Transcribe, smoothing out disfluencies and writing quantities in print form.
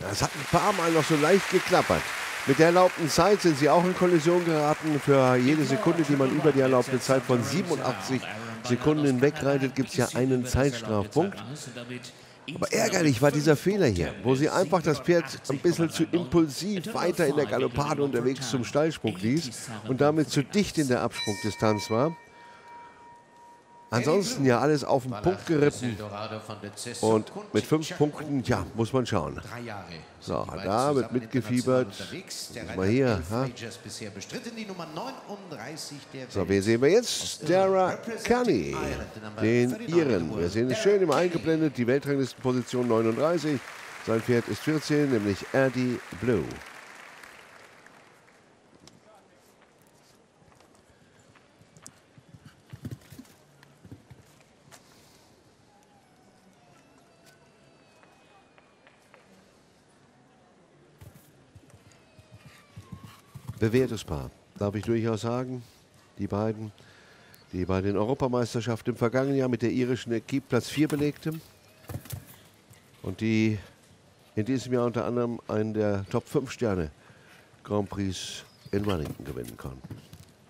Das hat ein paar Mal noch so leicht geklappert. Mit der erlaubten Zeit sind sie auch in Kollision geraten. Für jede Sekunde, die man über die erlaubte Zeit von 87 Sekunden hinwegreitet, gibt es ja einen Zeitstrafpunkt. Aber ärgerlich war dieser Fehler hier, wo sie einfach das Pferd ein bisschen zu impulsiv weiter in der Galoppade unterwegs zum Steilsprung ließ und damit zu dicht in der Absprungdistanz war. Ansonsten ja alles auf den Punkt geritten und mit 5 Punkten, ja, muss man schauen. So, da wird mitgefiebert. Mal hier. Ha? So, wen sehen wir jetzt? Dara Carney, den Iren. Wir sehen es schön immer eingeblendet, die Weltranglistenposition 39. Sein Pferd ist 14, nämlich Eddie Blue. Bewährtes Paar, darf ich durchaus sagen. Die beiden, die bei den Europameisterschaften im vergangenen Jahr mit der irischen Equipe Platz 4 belegte und die in diesem Jahr unter anderem einen der Top 5 Sterne Grand Prix in Wellington gewinnen konnten.